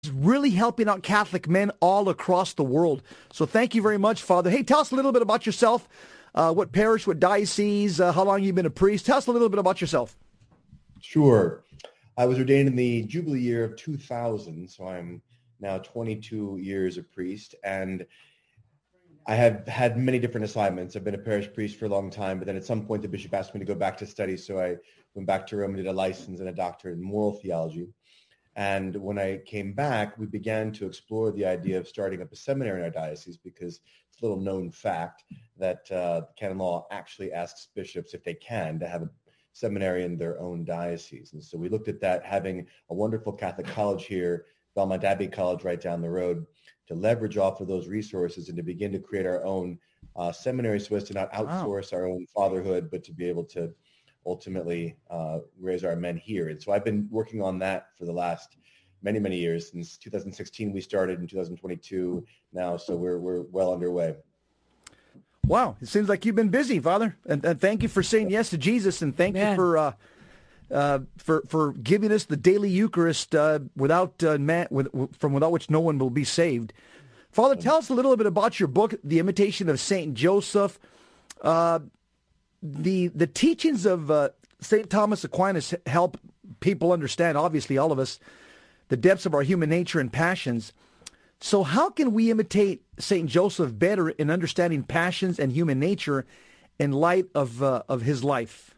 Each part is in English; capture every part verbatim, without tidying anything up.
really helping out Catholic men all across the world. So thank you very much, Father. Hey, tell us a little bit about yourself. Uh, what parish, what diocese, uh, how long you've been a priest. Tell us a little bit about yourself. Sure. I was ordained in the Jubilee year of two thousand, so I'm now twenty-two years a priest, and I have had many different assignments. I've been a parish priest for a long time, but then at some point the bishop asked me to go back to study, so I went back to Rome and did a license and a doctorate in moral theology. And when I came back, we began to explore the idea of starting up a seminary in our diocese, because it's a little known fact that uh, canon law actually asks bishops, if they can, to have a seminary in their own diocese. And so we looked at that, having a wonderful Catholic college here, Belmont Abbey College right down the road, to leverage off of those resources and to begin to create our own uh, seminary, so as to not outsource wow. our own fatherhood, but to be able to ultimately uh, raise our men here. And so I've been working on that for the last many, many years. Since two thousand sixteen, we started in two thousand twenty-two now, so we're we're well underway. Wow, it seems like you've been busy, Father. And, and thank you for saying yes to Jesus, and thank Man. you for uh, uh, for for giving us the daily Eucharist uh, without uh, man, with, from without which no one will be saved. Father, tell us a little bit about your book, The Imitation of Saint Joseph. Uh, The the teachings of uh, Saint Thomas Aquinas help people understand, obviously all of us, the depths of our human nature and passions. So how can we imitate Saint Joseph better in understanding passions and human nature in light of uh, of his life?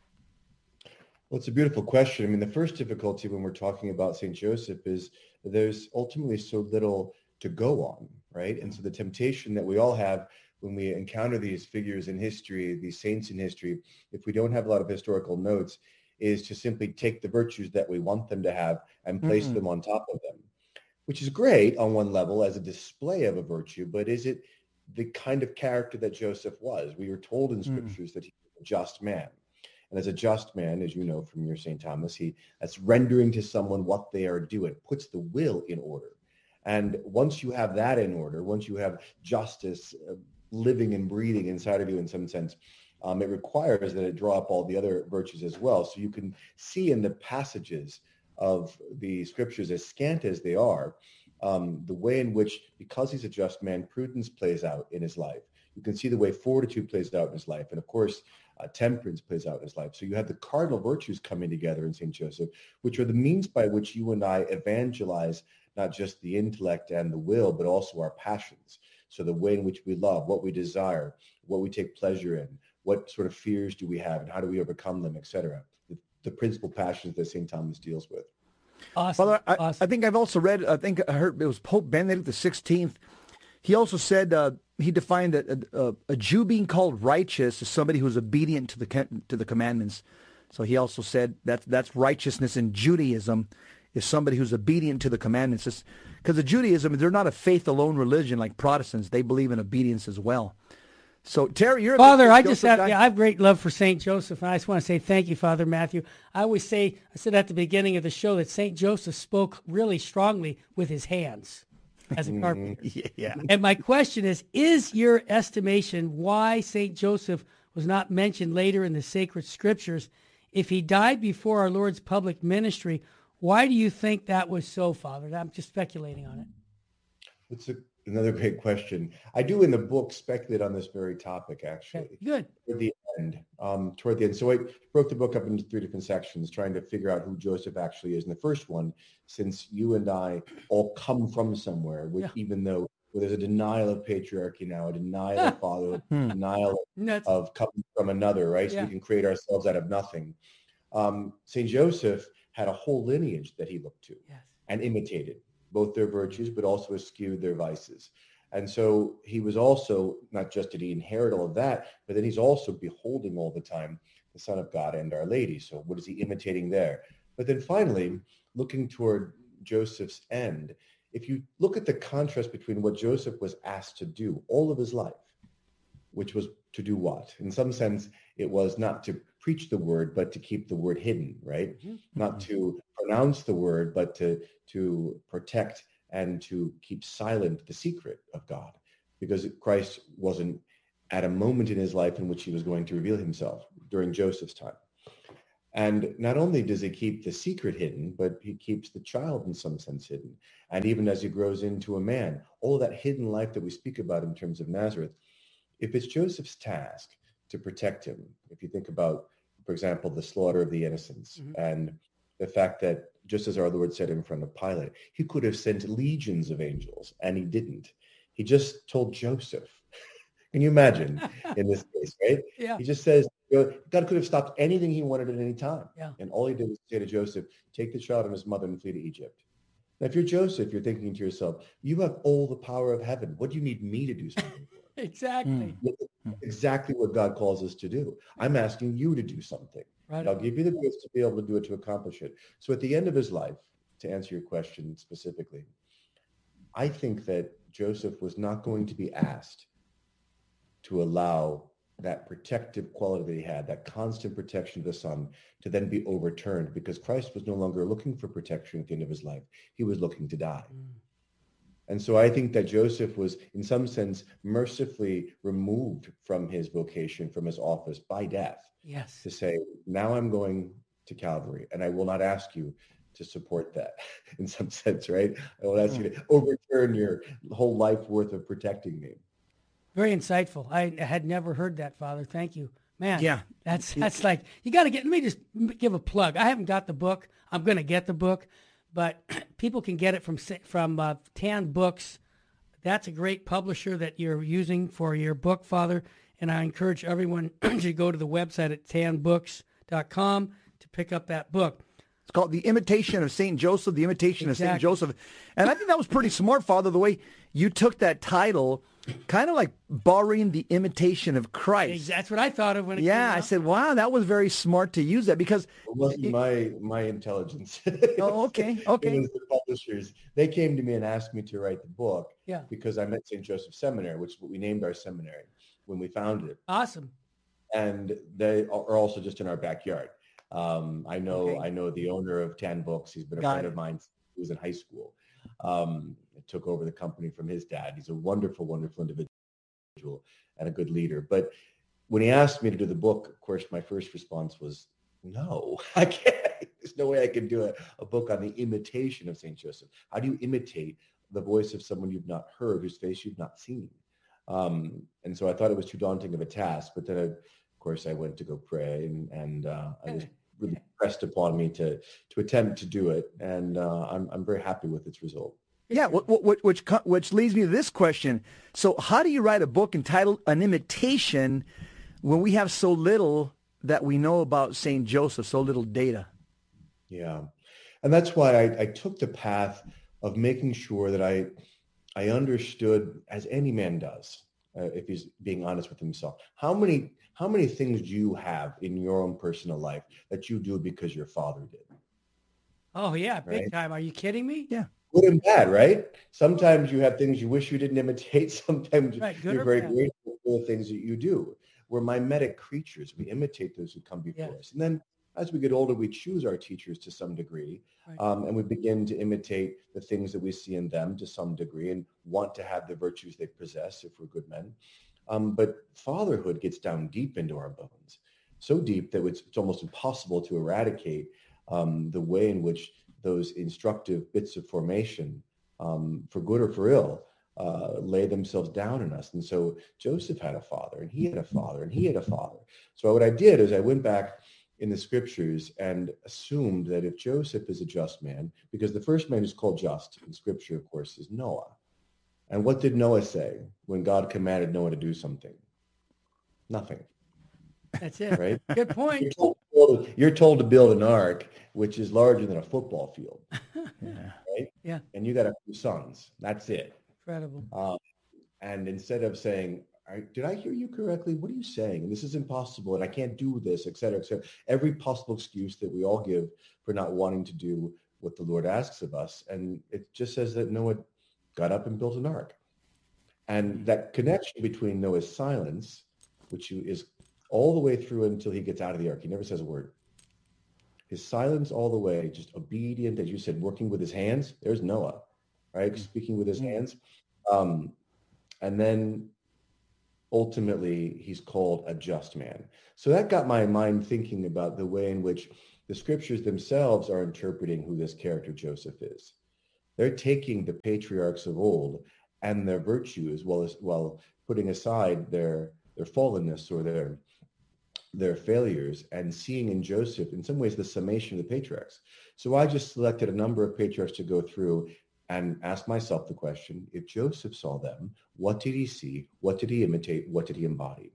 Well, it's a beautiful question. I mean, the first difficulty when we're talking about Saint Joseph is there's ultimately so little to go on, right? And so the temptation that we all have when we encounter these figures in history, these saints in history, if we don't have a lot of historical notes, is to simply take the virtues that we want them to have and place mm-hmm. them on top of them, which is great on one level as a display of a virtue, but is it the kind of character that Joseph was? We were told in scriptures mm. that he was a just man. And as a just man, as you know from your Saint Thomas, he that's rendering to someone what they are due. It puts the will in order. And once you have that in order, once you have justice uh, living and breathing inside of you in some sense, um, it requires that it draw up all the other virtues as well. So you can see in the passages of the scriptures, as scant as they are, um, the way in which, because he's a just man, prudence plays out in his life. You can see the way fortitude plays out in his life. And of course, uh, temperance plays out in his life. So you have the cardinal virtues coming together in Saint Joseph, which are the means by which you and I evangelize not just the intellect and the will, but also our passions. So the way in which we love, what we desire, what we take pleasure in, what sort of fears do we have, and how do we overcome them, et cetera. The, the principal passions that Saint Thomas deals with. Awesome. Father, I, awesome. I think I've also read, I think I heard it was Pope Benedict the sixteenth. He also said, uh, he defined a, a, a Jew being called righteous is somebody who's obedient to the to the commandments. So he also said that that's righteousness in Judaism, is somebody who's obedient to the commandments. Because the Judaism, they're not a faith-alone religion like Protestants. They believe in obedience as well. So, Terry, you're... Father, I just have, yeah, I have great love for Saint Joseph, and I just want to say thank you, Father Matthew. I always say, I said at the beginning of the show that Saint Joseph spoke really strongly with his hands as a carpenter. yeah. And my question is, is your estimation why Saint Joseph was not mentioned later in the sacred scriptures? If he died before our Lord's public ministry, why do you think that was so, Father? I'm just speculating on it. It's a, another great question. I do in the book speculate on this very topic, actually. Okay, good. Toward the end. Um, toward the end. So I broke the book up into three different sections, trying to figure out who Joseph actually is. And the first one, since you and I all come from somewhere, which, yeah. even though well, there's a denial of patriarchy now, a denial of fatherhood, a denial Nuts. of coming from another, right? So yeah. we can create ourselves out of nothing. Um, Saint Joseph had a whole lineage that he looked to yes. and imitated, both their virtues, but also eschewed their vices. And so he was also, not just did he inherit all of that, but then he's also beholding all the time the Son of God and Our Lady. So what is he imitating there? But then finally, looking toward Joseph's end, if you look at the contrast between what Joseph was asked to do all of his life, which was to do what? In some sense, it was not to preach the word, but to keep the word hidden, right? Mm-hmm. Not to pronounce the word, but to, to protect and to keep silent the secret of God, because Christ wasn't at a moment in his life in which he was going to reveal himself during Joseph's time. And not only does he keep the secret hidden, but he keeps the child in some sense hidden. And even as he grows into a man, all that hidden life that we speak about in terms of Nazareth, if it's Joseph's task to protect him, if you think about, for example, the slaughter of the innocents mm-hmm. and the fact that, just as our Lord said in front of Pilate, he could have sent legions of angels, and he didn't. He just told Joseph. Can you imagine in this case, right? Yeah. He just says, God could have stopped anything he wanted at any time. Yeah. And all he did was say to Joseph, take the child and his mother and flee to Egypt. Now, if you're Joseph, you're thinking to yourself, you have all the power of heaven. What do you need me to do something for? Exactly. Mm. Exactly what God calls us to do. I'm asking you to do something. Right. And I'll give you the grace to be able to do it, to accomplish it. So at the end of his life, to answer your question specifically, I think that Joseph was not going to be asked to allow that protective quality that he had, that constant protection of the son, to then be overturned, because Christ was no longer looking for protection at the end of his life. He was looking to die. Mm. And so I think that Joseph was, in some sense, mercifully removed from his vocation, from his office by death. Yes. To say, now I'm going to Calvary, and I will not ask you to support that in some sense, right? I will ask mm. you to overturn your whole life worth of protecting me. Very insightful. I had never heard that, Father. Thank you. Man, yeah. that's that's like, you got to get, let me just give a plug. I haven't got the book. I'm going to get the book, but people can get it from from uh, Tan Books. That's a great publisher that you're using for your book, Father, and I encourage everyone to go to the website at tan books dot com to pick up that book. It's called The Imitation of Saint Joseph, The Imitation exactly. of Saint Joseph. And I think that was pretty smart, Father, the way you took that title, kind of like borrowing the imitation of Christ. That's what I thought of when it yeah, came out. I said, wow, that was very smart to use that, because... It wasn't it, my my intelligence. Oh, okay, okay. It was the publishers. They came to me and asked me to write the book yeah. because I'm at Saint Joseph Seminary, which is what we named our seminary when we founded it. Awesome. And they are also just in our backyard. Um, I know okay. I know the owner of Tan Books. He's been a Got friend it. of mine since he was in high school. Um, took over the company from his dad. He's a wonderful, wonderful individual and a good leader. But when he asked me to do the book, of course, my first response was, no, I can't. There's no way I can do a, a book on the imitation of Saint Joseph. How do you imitate the voice of someone you've not heard, whose face you've not seen? Um, and so I thought it was too daunting of a task. But then, I, of course, I went to go pray, and, and uh, I was really pressed upon me to to attempt to do it. And uh, I'm I'm very happy with its result. Yeah, which, which which leads me to this question. So how do you write a book entitled An Imitation when we have so little that we know about Saint Joseph, so little data? Yeah, and that's why I, I took the path of making sure that I I understood, as any man does, uh, if he's being honest with himself, how many how many things do you have in your own personal life that you do because your father did? Oh, yeah, big right? time. Are you kidding me? Yeah. Good and bad, right? Sometimes you have things you wish you didn't imitate. Sometimes right, you're very bad. grateful for the things that you do. We're mimetic creatures. We imitate those who come before yeah. us. And then as we get older, we choose our teachers to some degree. Right. Um, and we begin to imitate the things that we see in them to some degree and want to have the virtues they possess if we're good men. Um, but fatherhood gets down deep into our bones, so deep that it's, it's almost impossible to eradicate um, the way in which those instructive bits of formation, um, for good or for ill, uh, lay themselves down in us. And so Joseph had a father, and he had a father, and he had a father. So what I did is I went back in the scriptures and assumed that if Joseph is a just man, because the first man who's called just in scripture, of course, is Noah. And what did Noah say when God commanded Noah to do something? Nothing. That's it. Right? Good point. You're told, build, you're told to build an ark, which is larger than a football field. yeah. Right? Yeah. And you got a few sons. That's it. Incredible. Um, and instead of saying, did I hear you correctly? What are you saying? And this is impossible, and I can't do this, et cetera, et cetera. Every possible excuse that we all give for not wanting to do what the Lord asks of us. And it just says that Noah got up and built an ark. And that connection between Noah's silence, which is all the way through until he gets out of the ark. He never says a word. His silence all the way, just obedient, as you said, working with his hands. There's Noah, right? Speaking with his hands. Um, and then ultimately he's called a just man. So that got my mind thinking about the way in which the scriptures themselves are interpreting who this character Joseph is. They're taking the patriarchs of old and their virtues while, while putting aside their, their fallenness or their, their failures and seeing in Joseph, in some ways, the summation of the patriarchs. So I just selected a number of patriarchs to go through and ask myself the question, if Joseph saw them, what did he see? What did he imitate? What did he embody?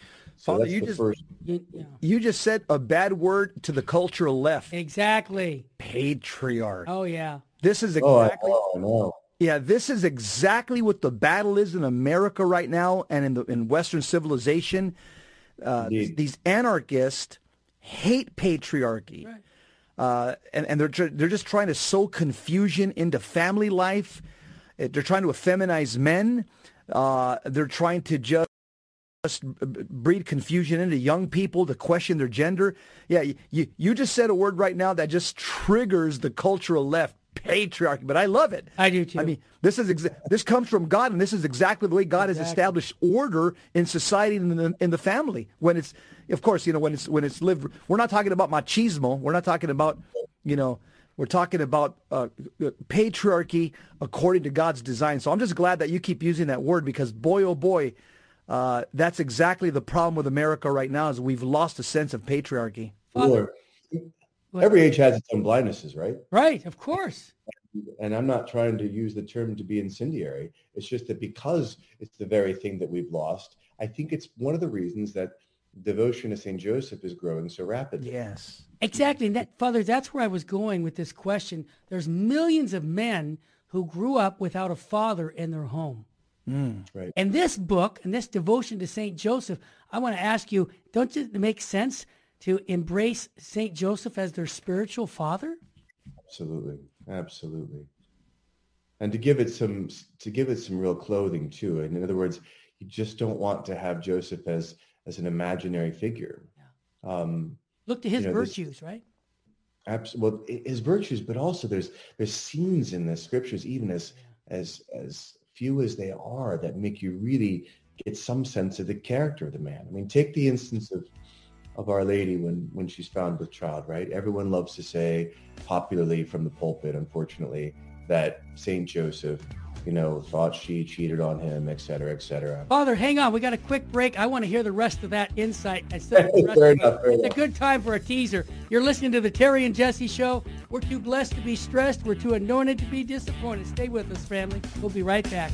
So Father, that's you the just, first. You, yeah. You just said a bad word to the cultural left. Exactly. Patriarch. Oh, yeah. This is Oh, exactly. I know, I know. Yeah, this is exactly what the battle is in America right now and in the in Western civilization. Uh, Indeed. these anarchists hate patriarchy. Right. Uh, and, and they're tr- they're just trying to sow confusion into family life. Uh, They're trying to effeminize men. Uh, they're trying to just just breed confusion into young people to question their gender. Yeah, you you just said a word right now that just triggers the cultural left, patriarchy. But I love it. I do too. I mean, this is exa- this comes from God, and this is exactly the way God Exactly. has established order in society and in the, in the family. When it's, of course, you know, when it's when it's lived. We're not talking about machismo. We're not talking about, you know, we're talking about uh, patriarchy according to God's design. So I'm just glad that you keep using that word because, boy, oh boy, uh, that's exactly the problem with America right now is we've lost a sense of patriarchy. Father, Sure. Every age has its own blindnesses, right? right, of course. And I'm not trying to use the term to be incendiary. It's just that because it's the very thing that we've lost, I think it's one of the reasons that devotion to Saint Joseph is growing so rapidly. Yes. Exactly. And that, Father, that's where I was going with this question. There's millions of men who grew up without a father in their home. Mm. Right. And this book and this devotion to Saint Joseph, I want to ask you, don't it make sense to embrace Saint Joseph as their spiritual father? Absolutely. Absolutely. And to give it some to give it some real clothing too. And in other words, you just don't want to have Joseph as as an imaginary figure. Yeah. Um, Look to his you know, this- virtues, right? abs- well, i- his virtues, but also there's there's scenes in the scriptures, even as as as few as they are, that make you really get some sense of the character of the man. I mean, take the instance of of Our Lady when when she's found with child, right? Everyone loves to say popularly from the pulpit, unfortunately, that Saint Joseph, you know, thought she cheated on him, et cetera, et cetera. Father, hang on. We got a quick break. I want to hear the rest of that insight. Instead of the rest Fair of it. enough, fair It's a enough. good time for a teaser. You're listening to the Terry and Jesse Show. We're too blessed to be stressed. We're too anointed to be disappointed. Stay with us, family. We'll be right back.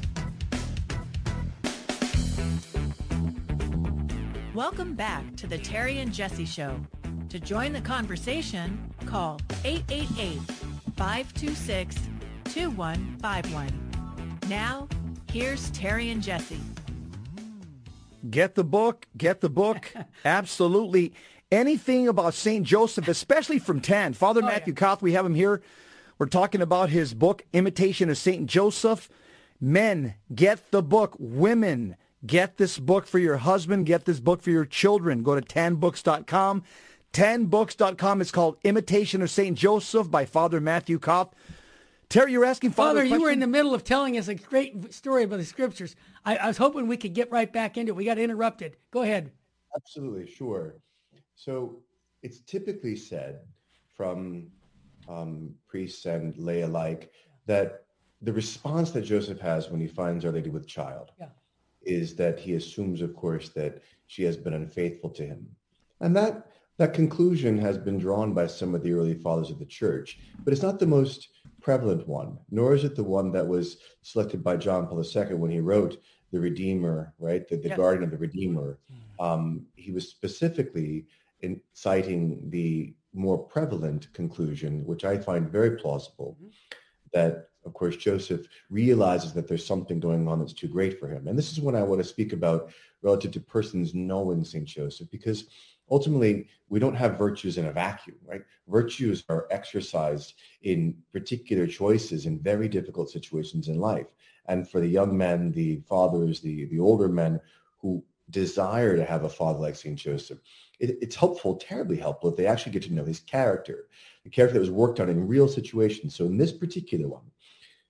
Welcome back to the Terry and Jesse Show. To join the conversation, call eight eight eight, five two six, two one five one. Now, here's Terry and Jesse. Get the book. Get the book. Absolutely. Anything about Saint Joseph, especially from Tan. Father Oh, Matthew yeah. Koth, we have him here. We're talking about his book, Imitation of Saint Joseph. Men, get the book. Women, get this book for your husband. Get this book for your children. Go to tan books dot com. tan books dot com. It's called Imitation of Saint Joseph by Father Matthew Koth. Terry, you're asking Father, Father, a you were in question? the middle of telling us a great story about the scriptures. I, I was hoping we could get right back into it. We got interrupted. Go ahead. Absolutely, sure. So it's typically said from um, priests and lay alike that the response that Joseph has when he finds Our Lady with child Yeah. is that he assumes, of course, that she has been unfaithful to him. And that that conclusion has been drawn by some of the early fathers of the church, but it's not the most prevalent one, nor is it the one that was selected by John Paul the Second when he wrote the Redeemer, right? The, the Yes. Guardian of the Redeemer. Um, he was specifically in citing the more prevalent conclusion, which I find very plausible, Mhm. that, of course, Joseph realizes that there's something going on that's too great for him. And this is what I want to speak about relative to persons knowing Saint Joseph, because ultimately we don't have virtues in a vacuum, right? Virtues are exercised in particular choices in very difficult situations in life. And for the young men, the fathers, the, the older men who desire to have a father like Saint Joseph, it, it's helpful, terribly helpful, if they actually get to know his character, the character that was worked on in real situations. So in this particular one,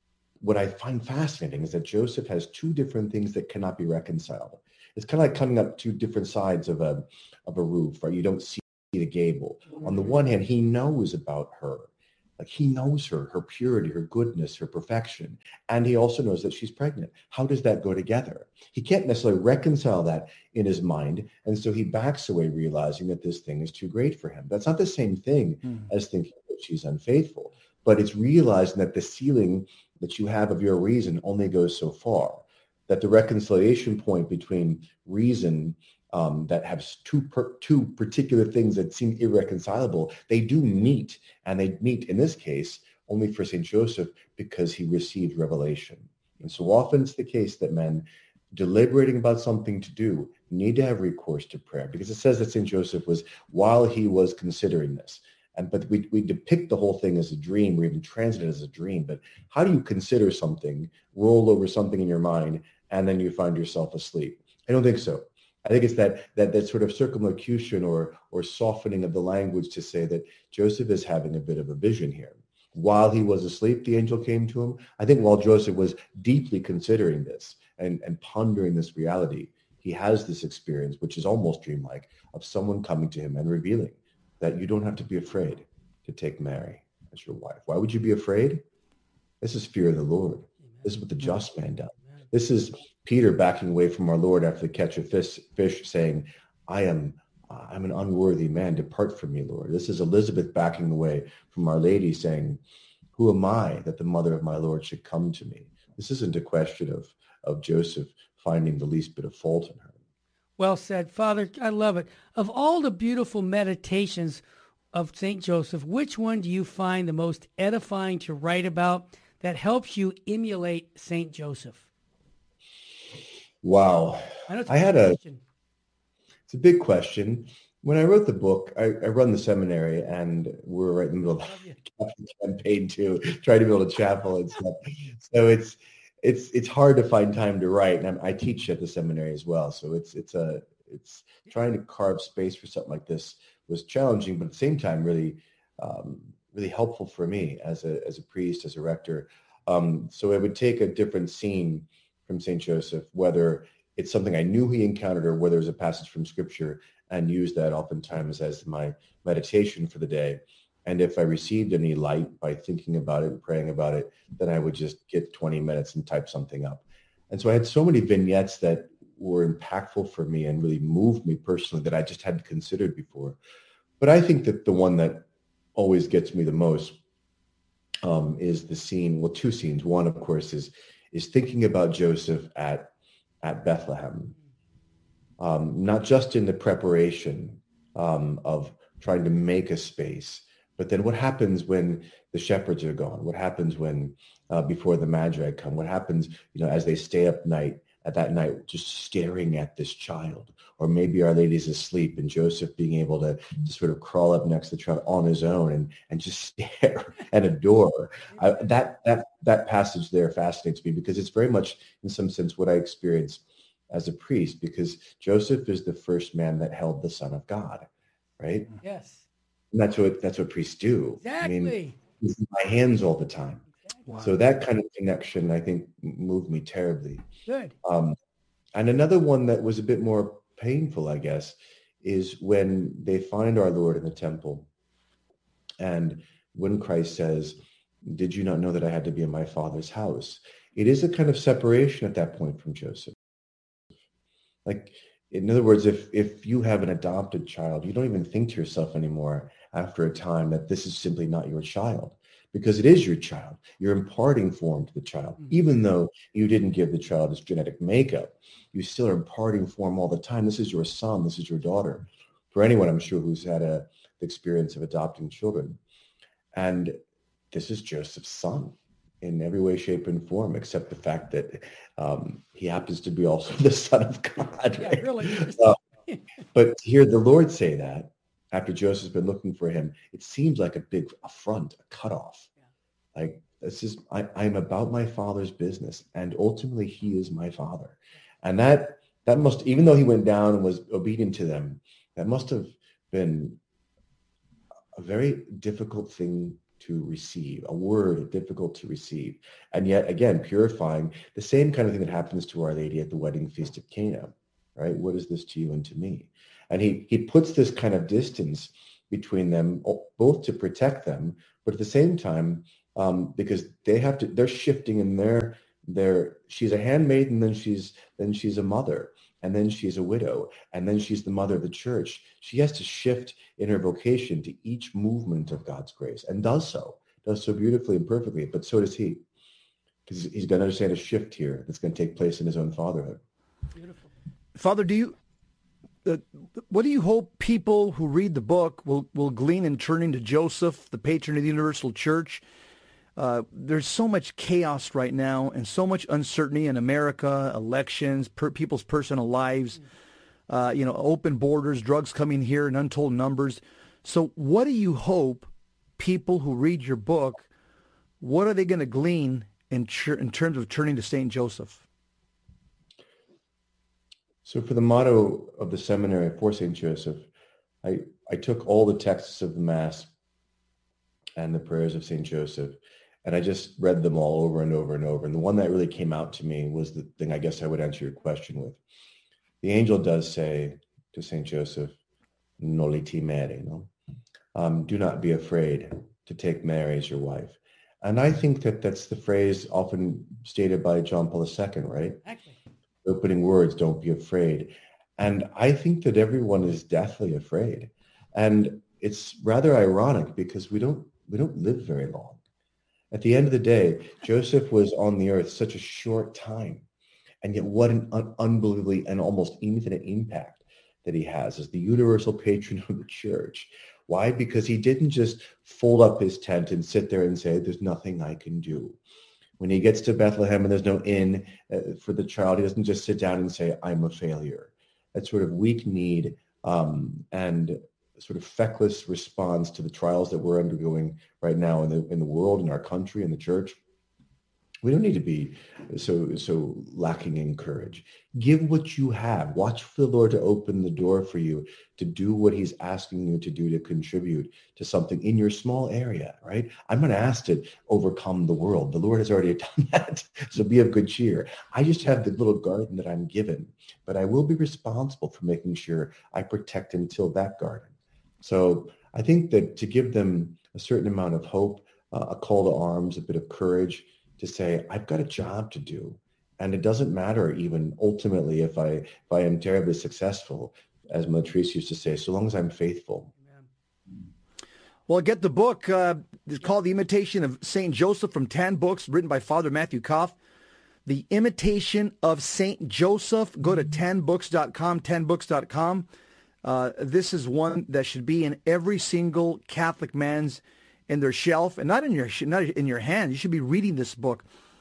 what I find fascinating is that Joseph has two different things that cannot be reconciled. It's kind of like coming up two different sides of a of a roof, right? You don't see the gable. On the one hand, he knows about her. Like he knows her, her purity, her goodness, her perfection. And he also knows that she's pregnant. How does that go together? He can't necessarily reconcile that in his mind. And so he backs away realizing that this thing is too great for him. That's not the same thing mm. as thinking that she's unfaithful, but it's realizing that the ceiling that you have of your reason only goes so far, that the reconciliation point between reason Um, that have two per, two particular things that seem irreconcilable, they do meet, and they meet in this case only for Saint Joseph because he received revelation. And so often it's the case that men deliberating about something to do need to have recourse to prayer, because it says that Saint Joseph was while he was considering this. And but we, we depict the whole thing as a dream, or even translate it as a dream. But how do you consider something, roll over something in your mind, and then you find yourself asleep? I don't think so. I think it's that that that sort of circumlocution or or softening of the language to say that Joseph is having a bit of a vision here. While he was asleep, the angel came to him. I think while Joseph was deeply considering this and, and pondering this reality, he has this experience, which is almost dreamlike, of someone coming to him and revealing that you don't have to be afraid to take Mary as your wife. Why would you be afraid? This is fear of the Lord. This is what the just man does. This is Peter backing away from our Lord after the catch of fish, fish saying, I am uh, I'm an unworthy man. Depart from me, Lord. This is Elizabeth backing away from Our Lady saying, who am I that the mother of my Lord should come to me? This isn't a question of, of Joseph finding the least bit of fault in her. Well said, Father. I love it. Of all the beautiful meditations of Saint Joseph, which one do you find the most edifying to write about that helps you emulate Saint Joseph? Wow. I, know it's I had a, question. It's a big question. When I wrote the book, I, I run the seminary, and we're right in the middle of the campaign to try to build a chapel and stuff. So it's it's it's hard to find time to write, and I'm, I teach at the seminary as well. So it's it's a it's trying to carve space for something like this was challenging, but at the same time really um, really helpful for me as a as a priest, as a rector. Um, so I would take a different scene from Saint Joseph, whether it's something I knew he encountered or whether it was a passage from Scripture, and use that oftentimes as my meditation for the day. And if I received any light by thinking about it and praying about it, then I would just get twenty minutes and type something up. And so I had so many vignettes that were impactful for me and really moved me personally that I just hadn't considered before. But I think that the one that always gets me the most um, is the scene, well, two scenes. One, of course, is is thinking about Joseph at at Bethlehem, um, not just in the preparation um, of trying to make a space, but then what happens when the shepherds are gone? What happens when uh, before the Magi come? What happens, you know, as they stay up night at that night, just staring at this child? Or maybe Our Lady's asleep and Joseph being able to, to sort of crawl up next to the child on his own and, and just stare and adore. I, that that that passage there fascinates me because it's very much, in some sense, what I experienced as a priest, because Joseph is the first man that held the Son of God, right? Yes. And that's what that's what priests do. Exactly. I mean, he's in my hands all the time. Wow. So that kind of connection, I think, moved me terribly. Good. Um, and another one that was a bit more painful, I guess, is when they find our Lord in the temple. And when Christ says, did you not know that I had to be in my Father's house? It is a kind of separation at that point from Joseph. Like, in other words, if if you have an adopted child, you don't even think to yourself anymore after a time that this is simply not your child, because it is your child. You're imparting form to the child. Even though you didn't give the child its genetic makeup, you still are imparting form all the time. This is your son. This is your daughter. For anyone, I'm sure, who's had a the experience of adopting children. And this is Joseph's son in every way, shape, and form, except the fact that um, he happens to be also the Son of God. Yeah, Right? really. uh, but to hear the Lord say that after Joseph's been looking for him, it seems like a big affront, a cutoff. Yeah. Like, this is, I, I'm about my Father's business, and ultimately he is my Father. And that, that must, even though he went down and was obedient to them, that must have been a very difficult thing to receive, a word difficult to receive, and yet again purifying, the same kind of thing that happens to Our Lady at the wedding feast of Cana, right? What is this to you and to me? And he he puts this kind of distance between them, both to protect them, but at the same time, um, because they have to, they're shifting in their their. She's a handmaiden, then she's then she's a mother, and then she's a widow, and then she's the mother of the church. She has to shift in her vocation to each movement of God's grace, and does so, does so beautifully and perfectly. But so does he, because he's going to understand a shift here that's going to take place in his own fatherhood. Beautiful. Father, do you, uh, what do you hope people who read the book will, will glean in turning to Joseph, the patron of the Universal Church? Uh, there's so much chaos right now and so much uncertainty in America, elections, per, people's personal lives, uh, you know, open borders, drugs coming here in untold numbers. So what do you hope people who read your book, what are they going to glean in, ch- in terms of turning to Saint Joseph? So for the motto of the seminary for Saint Joseph, I, I took all the texts of the Mass and the prayers of Saint Joseph, and I just read them all over and over and over. And the one that really came out to me was the thing I guess I would answer your question with. The angel does say to Saint Joseph, "Noli timere," no? Um, do not be afraid to take Mary as your wife. And I think that that's the phrase often stated by John Paul the Second, right? Exactly. Opening words, don't be afraid. And I think that everyone is deathly afraid. And it's rather ironic because we don't we don't live very long. At the end of the day, Joseph was on the earth such a short time. And yet what an un- unbelievably and almost infinite impact that he has as the universal patron of the church. Why? Because he didn't just fold up his tent and sit there and say, there's nothing I can do. When he gets to Bethlehem and there's no inn uh, for the child, he doesn't just sit down and say, I'm a failure. That sort of weak need um, and sort of feckless response to the trials that we're undergoing right now in the in the world, in our country, in the church. We don't need to be so so lacking in courage. Give what you have. Watch for the Lord to open the door for you to do what he's asking you to do, to contribute to something in your small area, right? I'm not asked to overcome the world. The Lord has already done that. So be of good cheer. I just have the little garden that I'm given, but I will be responsible for making sure I protect and till that garden. So I think that to give them a certain amount of hope, uh, a call to arms, a bit of courage, to say, I've got a job to do. And it doesn't matter even ultimately if I if I am terribly successful, as Mother Teresa used to say, so long as I'm faithful. Amen. Well, get the book. Uh, it's called The Imitation of Saint Joseph from Tan Books, written by Father Matthew Koff. The Imitation of Saint Joseph. Go to tan books dot com, tan books dot com. Uh, this is one that should be in every single Catholic man's in their shelf, and not in your not in your hand. You should be reading this book.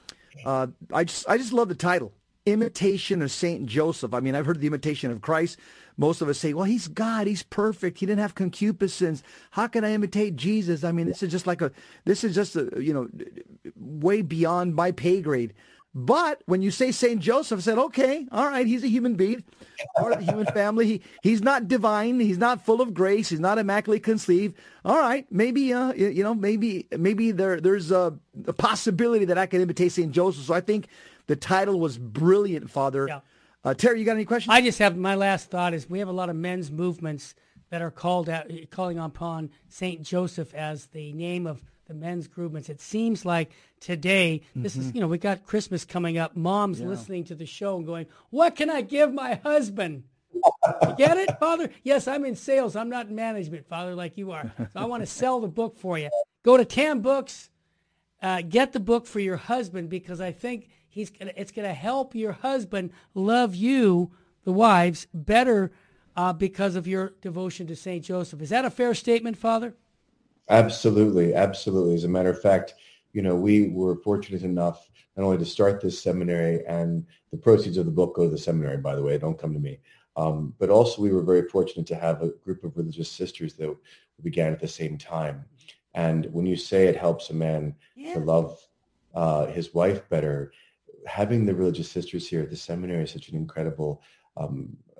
Uh, I just I just love the title, Imitation of Saint Joseph. I mean, I've heard the Imitation of Christ. Most of us say, well, he's God, he's perfect, he didn't have concupiscence. How can I imitate Jesus? I mean, this is just like a this is just a you know way beyond my pay grade. But when you say Saint Joseph, I said, okay, all right, he's a human being, part of the human family. He, he's not divine. He's not full of grace. He's not immaculately conceived. All right, maybe, uh, you know, maybe maybe there there's a, a possibility that I can imitate Saint Joseph. So I think the title was brilliant, Father. Yeah. Uh, Terry, you got any questions? I just have, my last thought is we have a lot of men's movements that are called out, calling upon Saint Joseph as the name of the men's movements. It seems like today, this mm-hmm. is, you know, we got Christmas coming up. Mom's yeah. listening to the show and going, what can I give my husband? You get it, Father? Yes, I'm in sales. I'm not in management, Father, like you are. So I want to sell the book for you. Go to Tan Books, uh, get the book for your husband, because I think he's gonna, it's going to help your husband love you, the wives, better uh, because of your devotion to Saint Joseph. Is that a fair statement, Father? Absolutely, absolutely. As a matter of fact, you know, we were fortunate enough not only to start this seminary, and the proceeds of the book go to the seminary, by the way, don't come to me. Um, but also we were very fortunate to have a group of religious sisters that began at the same time. And when you say it helps a man yeah. to love uh, his wife better, having the religious sisters here at the seminary is such an incredible um,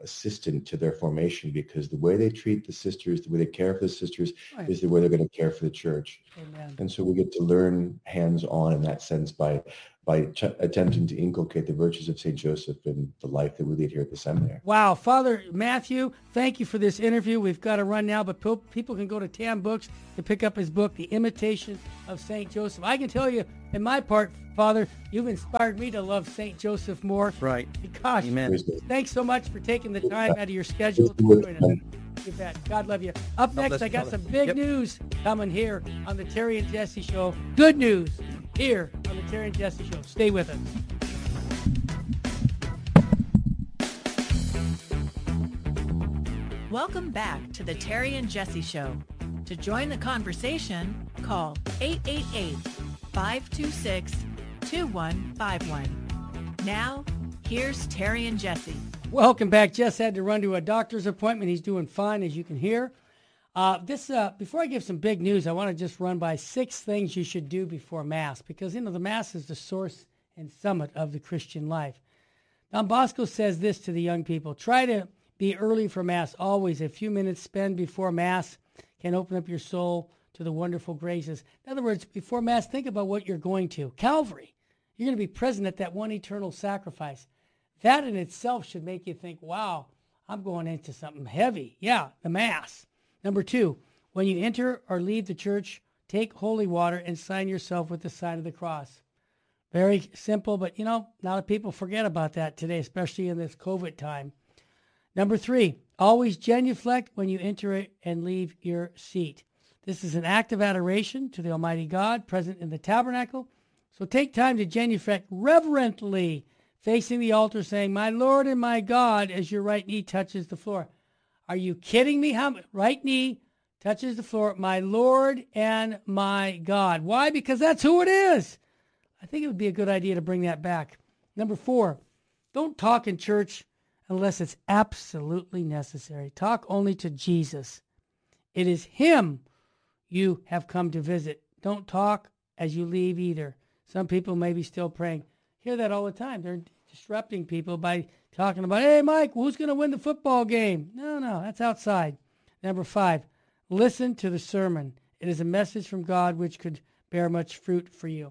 assistant to their formation, because the way they treat the sisters, the way they care for the sisters, Right. is the way they're going to care for the church. Amen. And so we get to learn hands-on in that sense by by ch- attempting to inculcate the virtues of Saint Joseph in the life that we lead here at the seminary. Wow. Father Matthew, thank you for this interview. We've got to run now, but po- people can go to Tam Books to pick up his book, The Imitation of Saint Joseph. I can tell you, in my part, Father, you've inspired me to love Saint Joseph more. Right. Gosh, Amen. thanks so much for taking the time out of your schedule to join us. You bet. God love you. Up next, bless I you, got Father. some big Yep. news coming here on the Terry and Jesse Show. Good news here on the Terry and Jesse Show. Stay with us. Welcome back to the Terry and Jesse Show. To join the conversation, call eight eight eight, five two six, two one five one. Now, here's Terry and Jesse. Welcome back. Jess had to run to a doctor's appointment. He's doing fine, as you can hear. Uh, this uh, before I give some big news, I want to just run by six things you should do before Mass, because, you know, the Mass is the source and summit of the Christian life. Don Bosco says this to the young people: try to be early for Mass always. A few minutes spent before Mass can open up your soul to the wonderful graces. In other words, before Mass, think about what you're going to. Calvary. You're going to be present at that one eternal sacrifice. That in itself should make you think, wow, I'm going into something heavy. Yeah, the Mass. Number two, when you enter or leave the church, take holy water and sign yourself with the sign of the cross. Very simple, but, you know, a lot of people forget about that today, especially in this COVID time. Number three, always genuflect when you enter and leave your seat. This is an act of adoration to the Almighty God present in the tabernacle. So take time to genuflect reverently, facing the altar, saying, "My Lord and my God," as your right knee touches the floor. Are you kidding me? How right knee touches the floor, "My Lord and my God." Why? Because that's who it is. I think it would be a good idea to bring that back. Number four, don't talk in church unless it's absolutely necessary. Talk only to Jesus. It is him you have come to visit. Don't talk as you leave either. Some people may be still praying. Hear that all the time. They're disrupting people by talking about, "Hey, Mike, who's going to win the football game?" No, no, that's outside. Number five, listen to the sermon. It is a message from God which could bear much fruit for you.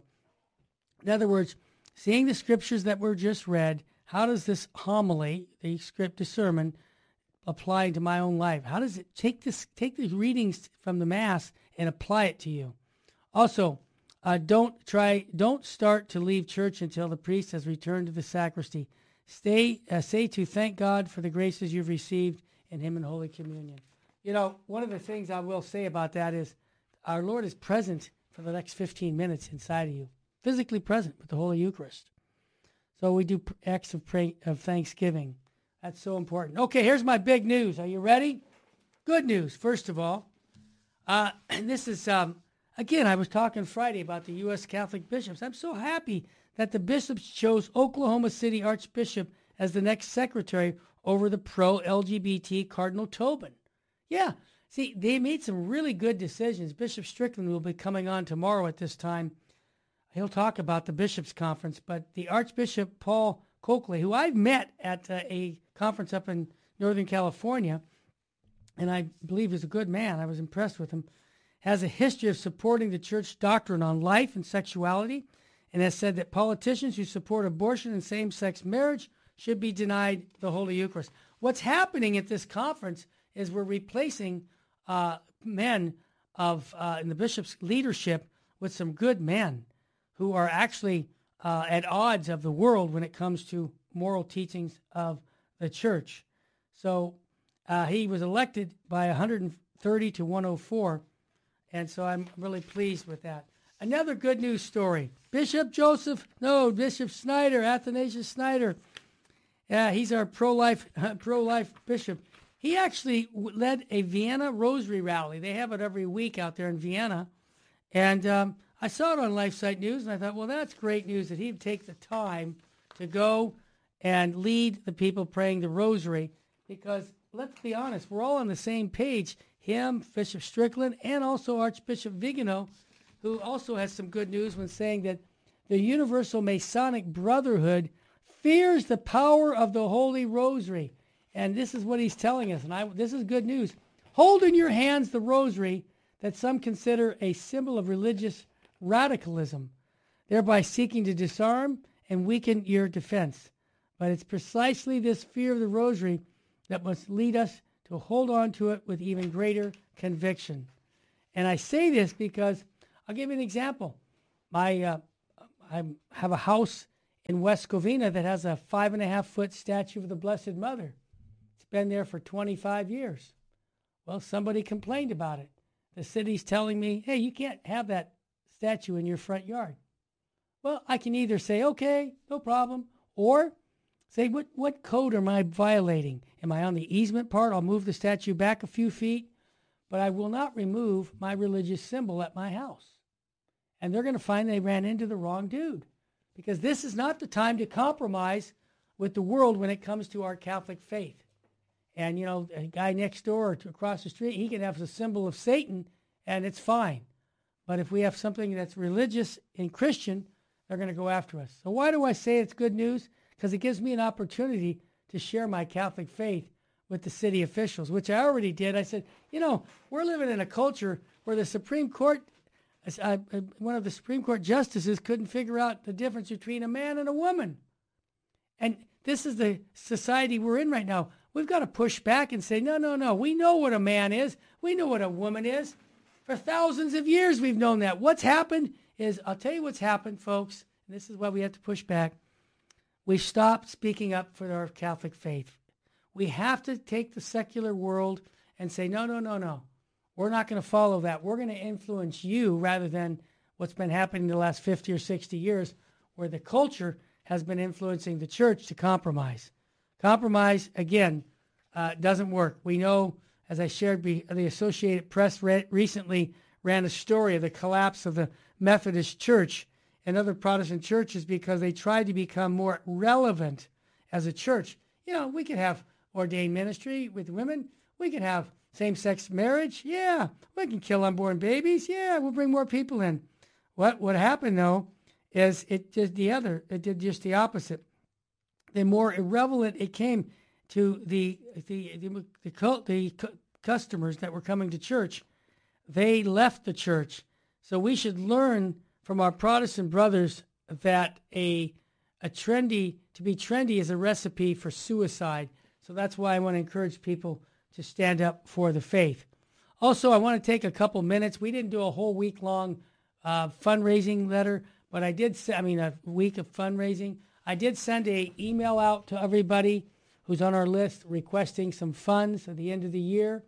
In other words, seeing the scriptures that were just read, how does this homily, the script, the sermon, apply to my own life? How does it take this, take the readings from the Mass and apply it to you? Also, uh, don't try, don't start to leave church until the priest has returned to the sacristy. Stay, uh, say to thank God for the graces you've received in Him in Holy Communion. You know, one of the things I will say about that is our Lord is present for the next fifteen minutes inside of you, physically present with the Holy Eucharist. So we do acts of pray, of thanksgiving. That's so important. Okay, here's my big news. Are you ready? Good news, first of all. Uh, and this is, um, again, I was talking Friday about the U S Catholic bishops. I'm so happy that the bishops chose Oklahoma City Archbishop as the next secretary over the pro-L G B T Cardinal Tobin. Yeah, see, they made some really good decisions. Bishop Strickland will be coming on tomorrow at this time. He'll talk about the bishops' conference, but the Archbishop Paul Coakley, who I've met at uh, a conference up in Northern California, and I believe is a good man, I was impressed with him, has a history of supporting the church doctrine on life and sexuality, and has said that politicians who support abortion and same-sex marriage should be denied the Holy Eucharist. What's happening at this conference is we're replacing uh, men of uh, in the bishop's leadership with some good men who are actually uh, at odds of the world when it comes to moral teachings of the church. So uh, he was elected by one hundred thirty to one oh four, and so I'm really pleased with that. Another good news story. Bishop Joseph, no, Bishop Snyder, Athanasius Snyder. Yeah, he's our pro-life uh, pro-life bishop. He actually w- led a Vienna Rosary Rally. They have it every week out there in Vienna. And um, I saw it on LifeSite News, and I thought, well, that's great news that he'd take the time to go and lead the people praying the Rosary, because let's be honest, we're all on the same page. Him, Bishop Strickland, and also Archbishop Vigano, who also has some good news when saying that the Universal Masonic Brotherhood fears the power of the Holy Rosary. And this is what he's telling us, and I, this is good news. Hold in your hands the rosary that some consider a symbol of religious radicalism, thereby seeking to disarm and weaken your defense. But it's precisely this fear of the rosary that must lead us to hold on to it with even greater conviction. And I say this because I'll give you an example. My, uh, I have a house in West Covina that has a five and a half foot statue of the Blessed Mother. It's been there for twenty-five years. Well, somebody complained about it. The city's telling me, hey, you can't have that statue in your front yard. Well, I can either say, okay, no problem, or say, what, what code am I violating? Am I on the easement part? I'll move the statue back a few feet, but I will not remove my religious symbol at my house. And they're going to find they ran into the wrong dude, because this is not the time to compromise with the world when it comes to our Catholic faith. And, you know, a guy next door or across the street, he can have the symbol of Satan, and it's fine. But if we have something that's religious and Christian, they're going to go after us. So why do I say it's good news? Because it gives me an opportunity to share my Catholic faith with the city officials, which I already did. I said, you know, we're living in a culture where the Supreme Court, uh, one of the Supreme Court justices couldn't figure out the difference between a man and a woman. And this is the society we're in right now. We've got to push back and say, no, no, no. We know what a man is. We know what a woman is. For thousands of years, we've known that. What's happened is, I'll tell you what's happened, folks, and this is why we have to push back. We've stopped speaking up for our Catholic faith. We have to take the secular world and say, no, no, no, no. We're not going to follow that. We're going to influence you rather than what's been happening the last fifty or sixty years, where the culture has been influencing the church to compromise. Compromise, again, uh, doesn't work. We know, as I shared, the Associated Press re- recently ran a story of the collapse of the Methodist Church and other Protestant churches because they tried to become more relevant as a church. You know, we could have ordained ministry with women. We could have same-sex marriage. Yeah. We can kill unborn babies. Yeah, we'll bring more people in. What what happened, though, is it did the other. It did just the opposite. The more irrelevant it came to the the the, the, cult, the customers that were coming to church, they left the church. So we should learn from our Protestant brothers that a a trendy to be trendy is a recipe for suicide. So that's why I want to encourage people to stand up for the faith. Also, I want to take a couple minutes. We didn't do a whole week long uh, fundraising letter, but I did. I mean, a week of fundraising. I did send a email out to everybody who's on our list requesting some funds at the end of the year.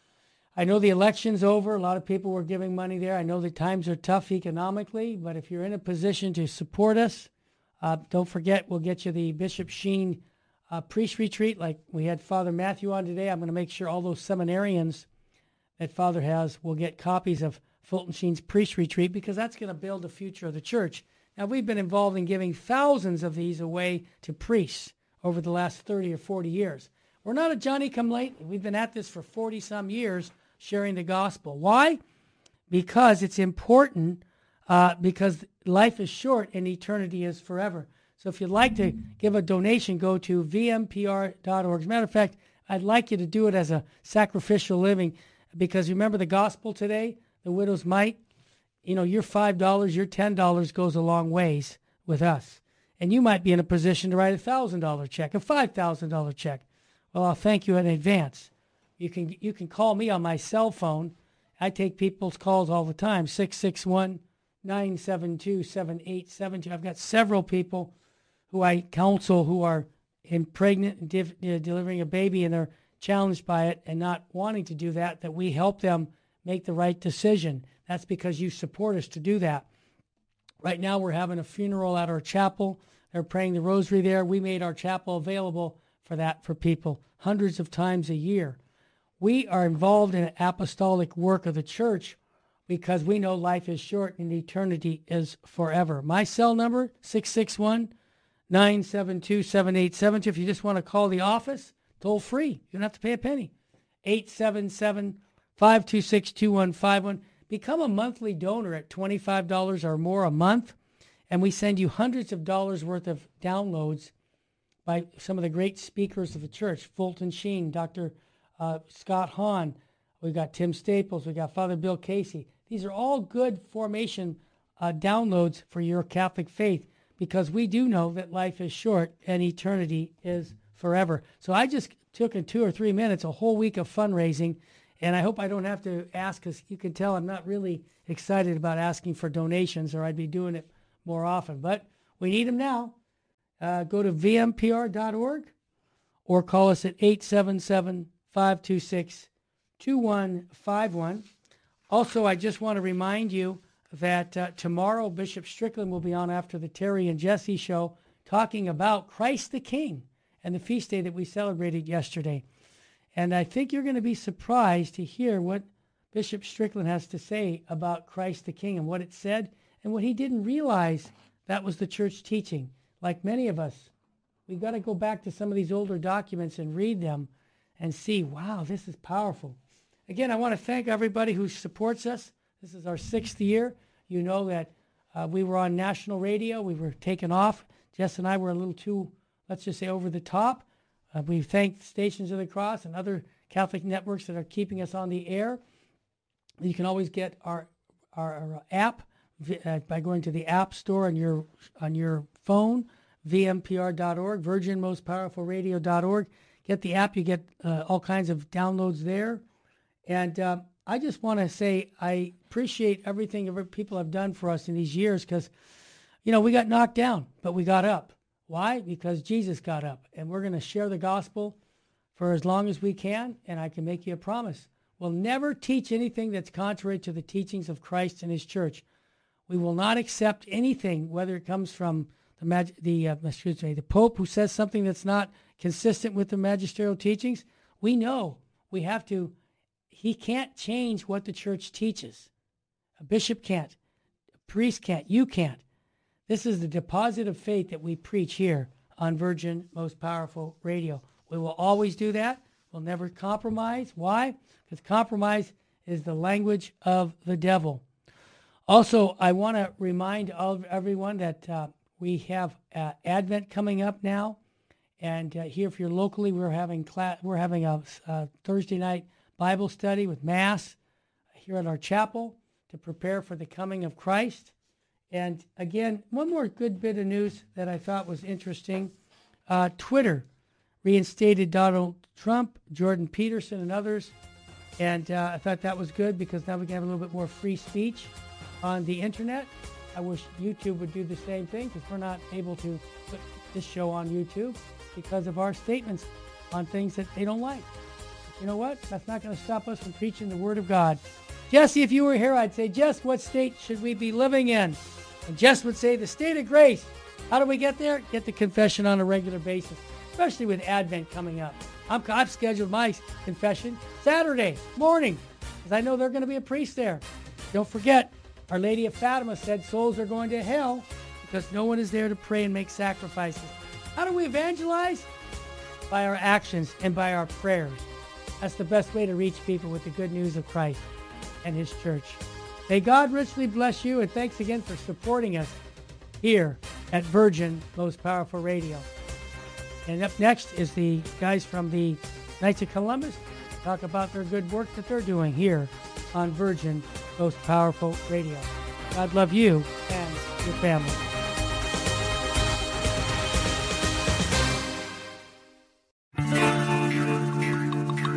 I know the election's over. A lot of people were giving money there. I know the times are tough economically, but if you're in a position to support us, uh, don't forget we'll get you the Bishop Sheen uh, priest retreat like we had Father Matthew on today. I'm going to make sure all those seminarians that Father has will get copies of Fulton Sheen's priest retreat, because that's going to build the future of the church. Now, we've been involved in giving thousands of these away to priests over the last thirty or forty years. We're not a Johnny-come-lately. We've been at this for forty-some years, sharing the gospel. Why? Because it's important, uh, because life is short and eternity is forever. So if you'd like to give a donation, go to v m p r dot org. As a matter of fact, I'd like you to do it as a sacrificial living, because remember the gospel today, the widow's mite? You know, your five dollars, your ten dollars goes a long ways with us. And you might be in a position to write a one thousand dollars check, a five thousand dollars check. Well, I'll thank you in advance. You can you can call me on my cell phone. I take people's calls all the time, six six one, nine seven two, seven eight seven two. I've got several people who I counsel who are in pregnant and div- uh, delivering a baby, and they're challenged by it and not wanting to do that, that we help them make the right decision. That's because you support us to do that. Right now we're having a funeral at our chapel. They're praying the rosary there. We made our chapel available for that for people hundreds of times a year. We are involved in an apostolic work of the church because we know life is short and eternity is forever. My cell number, six six one, nine seven two, seven eight seven two. If you just want to call the office, toll free. You don't have to pay a penny. eight seven seven, five two six, two one five one. Become a monthly donor at twenty-five dollars or more a month, and we send you hundreds of dollars worth of downloads by some of the great speakers of the church, Fulton Sheen, Doctor Uh, Scott Hahn. We've got Tim Staples. We've got Father Bill Casey. These are all good formation uh, downloads for your Catholic faith, because we do know that life is short and eternity is forever. So I just took in two or three minutes, a whole week of fundraising, and I hope I don't have to ask, because you can tell I'm not really excited about asking for donations, or I'd be doing it more often. But we need them now. Uh, go to v m p r dot org or call us at eight seven seven, five two six, two one five one. Also, I just want to remind you that uh, tomorrow Bishop Strickland will be on after the Terry and Jesse show talking about Christ the King and the feast day that we celebrated yesterday. And I think you're going to be surprised to hear what Bishop Strickland has to say about Christ the King and what it said and what he didn't realize that was the church teaching. Like many of us, we've got to go back to some of these older documents and read them and see, wow, this is powerful. Again, I want to thank everybody who supports us. This is our sixth year. You know that uh, we were on national radio. We were taken off. Jess and I were a little too, let's just say, over the top. Uh, we thank Stations of the Cross and other Catholic networks that are keeping us on the air. You can always get our our, our app uh, by going to the App Store on your on your phone, v m p r dot org, virgin most powerful radio dot org. Get the app. You get uh, all kinds of downloads there. And uh, I just want to say I appreciate everything every people have done for us in these years, because, you know, we got knocked down, but we got up. Why? Because Jesus got up. And we're going to share the gospel for as long as we can. And I can make you a promise. We'll never teach anything that's contrary to the teachings of Christ and his church. We will not accept anything, whether it comes from the mag- the uh, excuse me, the Pope, who says something that's not consistent with the magisterial teachings. We know we have to. He can't change what the church teaches. A bishop can't. A priest can't. You can't. This is the deposit of faith that we preach here on Virgin Most Powerful Radio. We will always do that. We'll never compromise. Why? Because compromise is the language of the devil. Also, I want to remind all of everyone that uh, we have uh, Advent coming up now, and uh, here, if you're locally, we're having class. We're having a uh, Thursday night Bible study with Mass here at our chapel to prepare for the coming of Christ. And again, one more good bit of news that I thought was interesting. Uh, Twitter reinstated Donald Trump, Jordan Peterson, and others. And uh, I thought that was good, because now we can have a little bit more free speech on the internet. I wish YouTube would do the same thing, because we're not able to put this show on YouTube because of our statements on things that they don't like. You know what? That's not going to stop us from preaching the Word of God. Jesse, if you were here, I'd say, Jess, what state should we be living in? And Jess would say, the state of grace. How do we get there? Get the confession on a regular basis, especially with Advent coming up. I'm, I've scheduled my confession Saturday morning, because I know there's going to be a priest there. Don't forget, Our Lady of Fatima said souls are going to hell because no one is there to pray and make sacrifices. How do we evangelize? By our actions and by our prayers. That's the best way to reach people with the good news of Christ and his church. May God richly bless you, and thanks again for supporting us here at Virgin Most Powerful Radio. And up next is the guys from the Knights of Columbus. Talk about their good work that they're doing here on Virgin Most Powerful Radio. God love you and your family.